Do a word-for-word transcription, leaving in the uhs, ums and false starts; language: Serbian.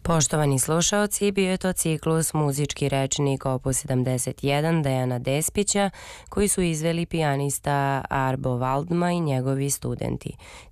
Poštovani slušaoci, bio je to ciklus Muzički rečnik opus sedamdeset jedan Dejana Despića, koji su izveli pijanista Arbo Waldma i njegovi studenti.